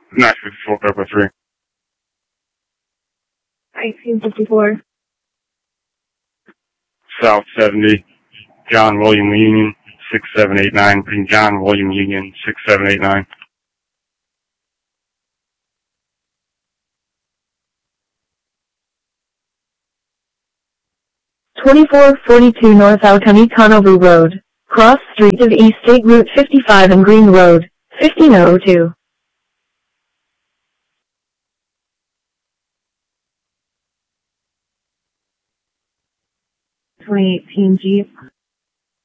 954 Pepper 3. 1854. South 70, John William Union, 6789. John William Union, 6789. 2442 North Outani Conover Road, cross street of East State Route 55 and Green Road, 1502. 2018 Jeep